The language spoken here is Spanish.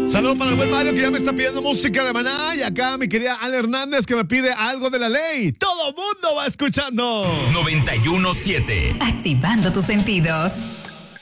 Saludos para el buen Mario que ya me está pidiendo música de Maná. Y acá mi querida Ana Hernández que me pide algo de la ley. Todo mundo va escuchando. 91.7. Activando tus sentidos.